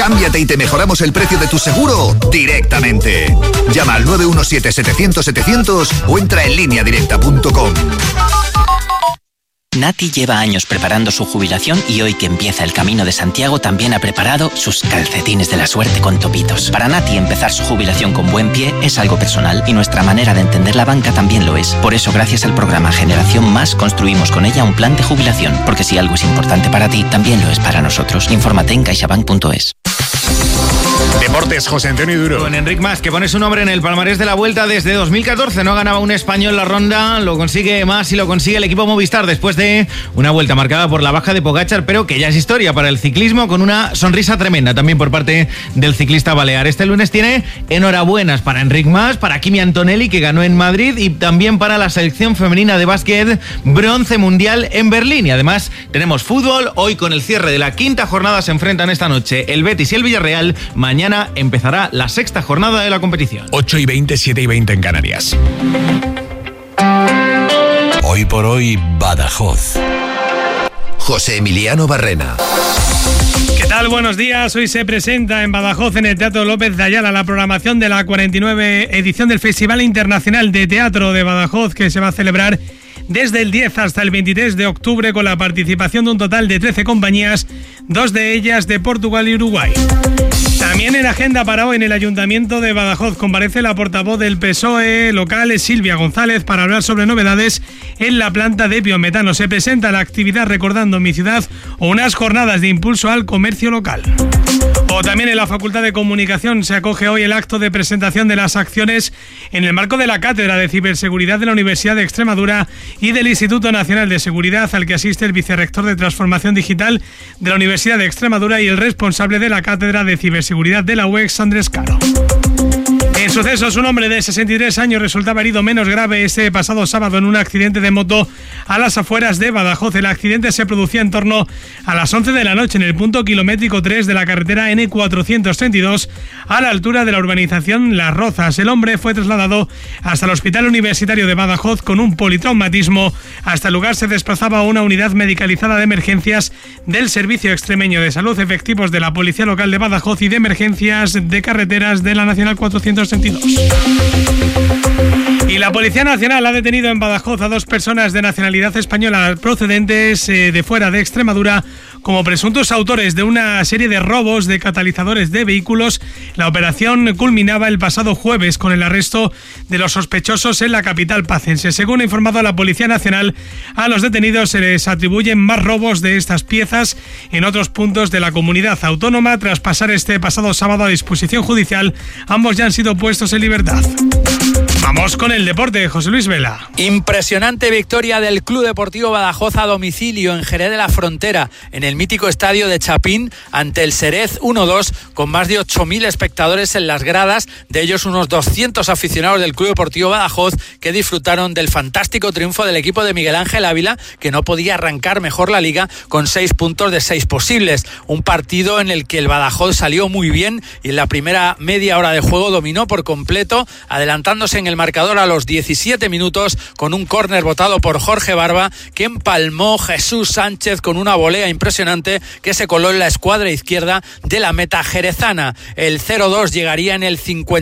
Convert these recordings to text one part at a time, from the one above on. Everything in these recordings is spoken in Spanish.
Cámbiate y te mejoramos el precio de tu seguro directamente. Llama al 917-700-700 o entra en lineadirecta.com. Nati lleva años preparando su jubilación y hoy que empieza el Camino de Santiago también ha preparado sus calcetines de la suerte con topitos. Para Nati empezar su jubilación con buen pie es algo personal y nuestra manera de entender la banca también lo es. Por eso gracias al programa Generación Más construimos con ella un plan de jubilación, porque si algo es importante para ti, también lo es para nosotros. Infórmate en caixabank.es. Deportes, José Antonio Duro. Con Enric Mas, que pone su nombre en el palmarés de la Vuelta desde 2014. No ganaba un español la ronda, lo consigue Mas y lo consigue el equipo Movistar después de una vuelta marcada por la baja de Pogačar, pero que ya es historia para el ciclismo, con una sonrisa tremenda también por parte del ciclista balear. Este lunes tiene enhorabuenas para Enric Mas, para Kimi Antonelli, que ganó en Madrid, y también para la selección femenina de básquet, bronce mundial en Berlín. Y además tenemos fútbol. Hoy, con el cierre de la quinta jornada, se enfrentan esta noche el Betis y el Villarreal. Mañana empezará la sexta jornada de la competición. 8:20, 7:20 en Canarias. Hoy por hoy, Badajoz. José Emiliano Barrena. ¿Qué tal? Buenos días. Hoy se presenta en Badajoz, en el Teatro López de Ayala, la programación de la 49 edición del Festival Internacional de Teatro de Badajoz, que se va a celebrar desde el 10 hasta el 23 de octubre con la participación de un total de 13 compañías, 2 de ellas de Portugal y Uruguay. También en agenda para hoy en el Ayuntamiento de Badajoz comparece la portavoz del PSOE local, Silvia González, para hablar sobre novedades en la planta de biometano. Se presenta la actividad Recordando mi ciudad o unas jornadas de impulso al comercio local. O también en la Facultad de Comunicación se acoge hoy el acto de presentación de las acciones en el marco de la Cátedra de Ciberseguridad de la Universidad de Extremadura y del Instituto Nacional de Seguridad, al que asiste el vicerrector de Transformación Digital de la Universidad de Extremadura y el responsable de la Cátedra de Ciberseguridad de la UEX, Andrés Caro. En sucesos, un hombre de 63 años resultaba herido menos grave este pasado sábado en un accidente de moto a las afueras de Badajoz. El accidente se producía en torno a las 11 de la noche en el punto kilométrico 3 de la carretera N432 a la altura de la urbanización Las Rozas. El hombre fue trasladado hasta el Hospital Universitario de Badajoz con un politraumatismo. Hasta el lugar se desplazaba una unidad medicalizada de emergencias del Servicio Extremeño de Salud, efectivos de la Policía Local de Badajoz y de Emergencias de Carreteras de la Nacional 432. Y la Policía Nacional ha detenido en Badajoz a 2 personas de nacionalidad española procedentes de fuera de Extremadura como presuntos autores de una serie de robos de catalizadores de vehículos. La operación culminaba el pasado jueves con el arresto de los sospechosos en la capital pacense. Según ha informado la Policía Nacional, a los detenidos se les atribuyen más robos de estas piezas en otros puntos de la comunidad autónoma. Tras pasar este pasado sábado a disposición judicial, ambos ya han sido puestos en libertad. Vamos con el deporte, José Luis Vela. Impresionante victoria del Club Deportivo Badajoz a domicilio en Jerez de la Frontera, en el mítico estadio de Chapín, ante el Xerez 1-2, con más de 8.000 espectadores en las gradas, de ellos unos 200 aficionados del Club Deportivo Badajoz, que disfrutaron del fantástico triunfo del equipo de Miguel Ángel Ávila, que no podía arrancar mejor la liga con 6 puntos de 6 posibles. Un partido en el que el Badajoz salió muy bien y en la primera media hora de juego dominó por completo, adelantándose en el marcador a los 17 minutos con un córner botado por Jorge Barba, que empalmó Jesús Sánchez con una volea impresionante que se coló en la escuadra izquierda de la meta jerezana. El 0-2 llegaría en el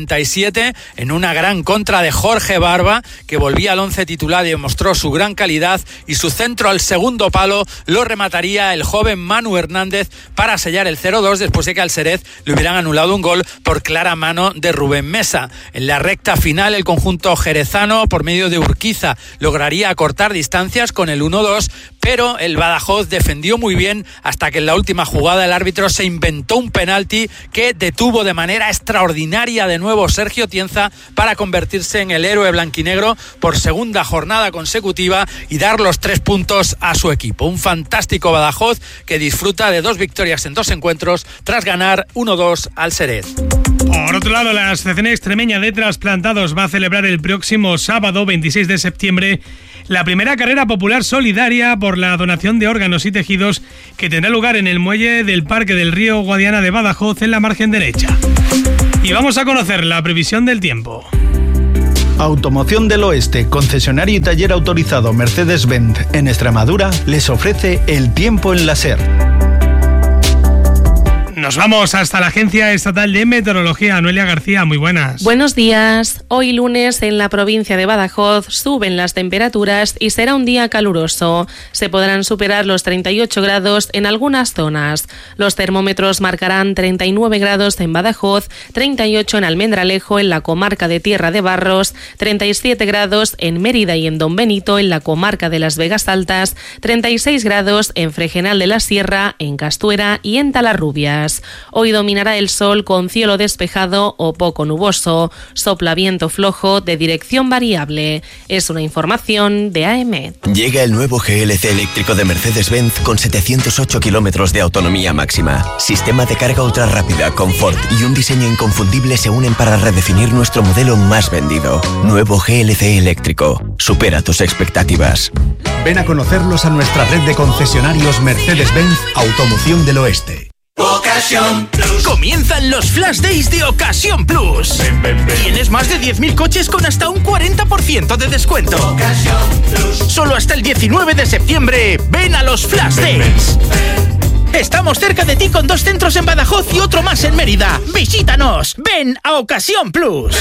57 en una gran contra de Jorge Barba, que volvía al 11 titular y demostró su gran calidad, y su centro al segundo palo lo remataría el joven Manu Hernández para sellar el 0-2 después de que al Xerez le hubieran anulado un gol por clara mano de Rubén Mesa. En la recta final, el conjunto jerezano, por medio de Urquiza, lograría acortar distancias con el 1-2, pero el Badajoz defendió muy bien hasta que en la última jugada el árbitro se inventó un penalti que detuvo de manera extraordinaria de nuevo Sergio Tienza para convertirse en el héroe blanquinegro por segunda jornada consecutiva y dar los 3 puntos a su equipo. Un fantástico Badajoz que disfruta de 2 victorias en 2 encuentros tras ganar 1-2 al Xerez. Por otro lado, la Asociación Extremeña de Trasplantados va a celebrar el próximo sábado 26 de septiembre la primera carrera popular solidaria por la donación de órganos y tejidos, que tendrá lugar en el muelle del Parque del Río Guadiana de Badajoz, en la margen derecha. Y vamos a conocer la previsión del tiempo. Automoción del Oeste, concesionario y taller autorizado Mercedes-Benz en Extremadura, les ofrece el tiempo en la SER. Nos vamos hasta la Agencia Estatal de Meteorología. Noelia García, muy buenas. Buenos días. Hoy lunes en la provincia de Badajoz suben las temperaturas y será un día caluroso. Se podrán superar los 38 grados en algunas zonas. Los termómetros marcarán 39 grados en Badajoz, 38 en Almendralejo, en la comarca de Tierra de Barros, 37 grados en Mérida y en Don Benito, en la comarca de Las Vegas Altas, 36 grados en Fregenal de la Sierra, en Castuera y en Talarrubias. Hoy dominará el sol con cielo despejado o poco nuboso. Sopla viento flojo de dirección variable. Es una información de AEMET. Llega el nuevo GLC eléctrico de Mercedes-Benz con 708 kilómetros de autonomía máxima. Sistema de carga ultra rápida, confort y un diseño inconfundible se unen para redefinir nuestro modelo más vendido. Nuevo GLC eléctrico. Supera tus expectativas. Ven a conocerlos a nuestra red de concesionarios Mercedes-Benz Automoción del Oeste. Ocasión Plus. Comienzan los Flash Days de Ocasión Plus. Ven. Tienes más de 10.000 coches con hasta un 40% de descuento. Ocasión Plus. Solo hasta el 19 de septiembre. Ven a los Flash Days. Estamos cerca de ti con 2 centros en Badajoz y otro más en Mérida. Visítanos. Ven a Ocasión Plus.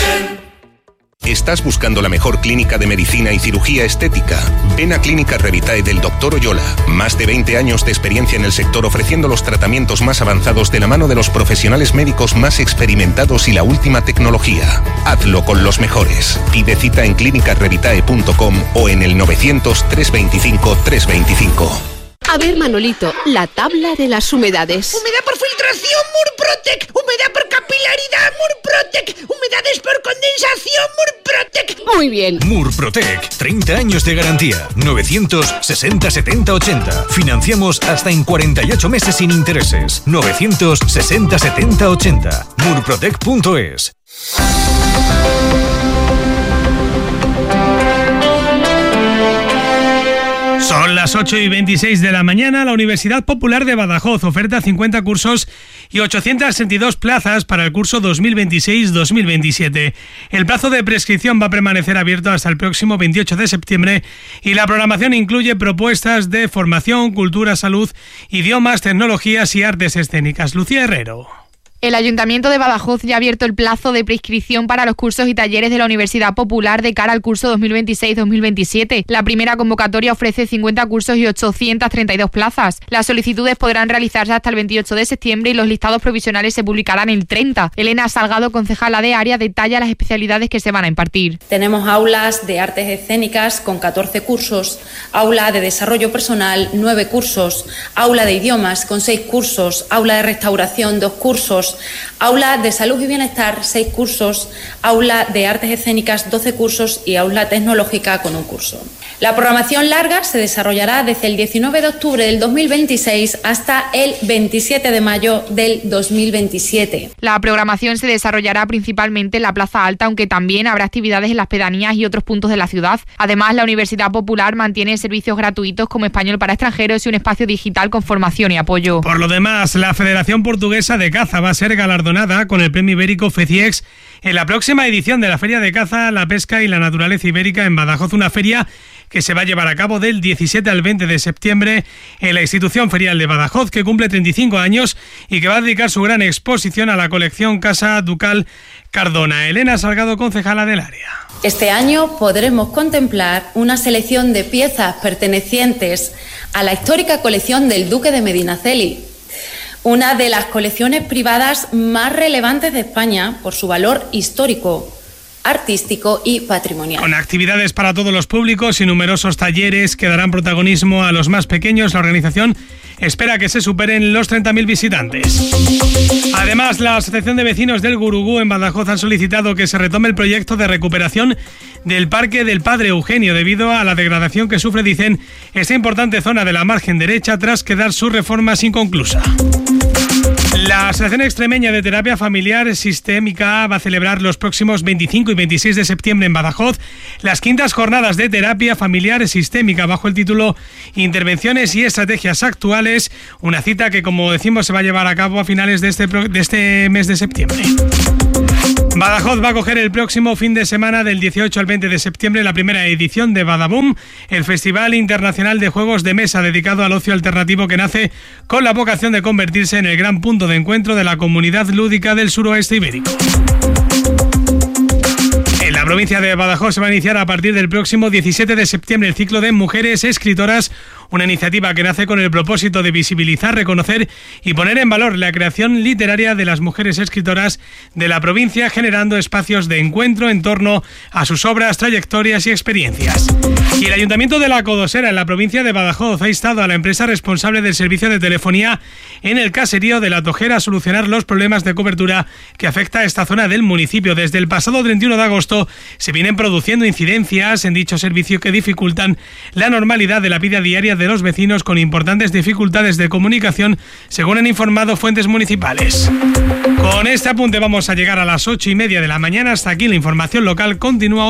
¿Estás buscando la mejor clínica de medicina y cirugía estética? Ven a Clínica Revitae del Dr. Oyola. Más de 20 años de experiencia en el sector ofreciendo los tratamientos más avanzados de la mano de los profesionales médicos más experimentados y la última tecnología. Hazlo con los mejores. Pide cita en clinicarevitae.com o en el 900 325 325. A ver, Manolito, la tabla de las humedades. Humedad por filtración, Murprotec. Humedad por capilaridad, Murprotec. Humedades por condensación, Murprotec. Muy bien. Murprotec, 30 años de garantía. 960 70 80. Financiamos hasta en 48 meses sin intereses. 960 70 80. Murprotec.es. Son las 8:26 de la mañana. La Universidad Popular de Badajoz oferta 50 cursos y 862 plazas para el curso 2026-2027. El plazo de prescripción va a permanecer abierto hasta el próximo 28 de septiembre y la programación incluye propuestas de formación, cultura, salud, idiomas, tecnologías y artes escénicas. Lucía Herrero. El Ayuntamiento de Badajoz ya ha abierto el plazo de prescripción para los cursos y talleres de la Universidad Popular de cara al curso 2026-2027. La primera convocatoria ofrece 50 cursos y 832 plazas. Las solicitudes podrán realizarse hasta el 28 de septiembre y los listados provisionales se publicarán el 30. Elena Salgado, concejala de área, detalla las especialidades que se van a impartir. Tenemos aulas de artes escénicas con 14 cursos, aula de desarrollo personal 9 cursos, aula de idiomas con 6 cursos, aula de restauración 2 cursos, aula de salud y bienestar 6 cursos, aula de artes escénicas 12 cursos y aula tecnológica con 1 curso. La programación larga se desarrollará desde el 19 de octubre del 2026 hasta el 27 de mayo del 2027. La programación se desarrollará principalmente en la Plaza Alta, aunque también habrá actividades en las pedanías y otros puntos de la ciudad. Además, la Universidad Popular mantiene servicios gratuitos como español para extranjeros y un espacio digital con formación y apoyo. Por lo demás, la Federación Portuguesa de Caza va a ser galardonada con el Premio Ibérico FECIEX en la próxima edición de la Feria de Caza, la Pesca y la Naturaleza Ibérica en Badajoz, una feria que se va a llevar a cabo del 17 al 20 de septiembre en la institución ferial de Badajoz, que cumple 35 años y que va a dedicar su gran exposición a la colección Casa Ducal Cardona. Elena Salgado, concejala del área. Este año podremos contemplar una selección de piezas pertenecientes a la histórica colección del Duque de Medinaceli, una de las colecciones privadas más relevantes de España por su valor histórico, artístico y patrimonial. Con actividades para todos los públicos y numerosos talleres que darán protagonismo a los más pequeños, la organización espera que se superen los 30.000 visitantes. Además, la Asociación de Vecinos del Gurugú en Badajoz han solicitado que se retome el proyecto de recuperación del Parque del Padre Eugenio debido a la degradación que sufre, dicen, esta importante zona de la margen derecha tras quedar su reforma inconclusa. La Asociación Extremeña de Terapia Familiar Sistémica va a celebrar los próximos 25 y 26 de septiembre en Badajoz las 5ª jornadas de terapia familiar sistémica bajo el título Intervenciones y Estrategias Actuales, una cita que, como decimos, se va a llevar a cabo a finales de este mes de septiembre. Badajoz va a acoger el próximo fin de semana del 18 al 20 de septiembre la primera edición de Badaboom, el Festival Internacional de Juegos de Mesa dedicado al ocio alternativo que nace con la vocación de convertirse en el gran punto de encuentro de la comunidad lúdica del suroeste ibérico. En la provincia de Badajoz se va a iniciar a partir del próximo 17 de septiembre el ciclo de Mujeres Escritoras, una iniciativa que nace con el propósito de visibilizar, reconocer y poner en valor la creación literaria de las mujeres escritoras de la provincia, generando espacios de encuentro en torno a sus obras, trayectorias y experiencias. Y el Ayuntamiento de La Codosera, en la provincia de Badajoz, ha instado a la empresa responsable del servicio de telefonía en el caserío de La Tojera a solucionar los problemas de cobertura que afecta a esta zona del municipio. Desde el pasado 31 de agosto se vienen produciendo incidencias en dicho servicio que dificultan la normalidad de la vida diaria de los vecinos, con importantes dificultades de comunicación, según han informado fuentes municipales. Con este apunte vamos a llegar a las 8:30 de la mañana. Hasta aquí la información local. Continúa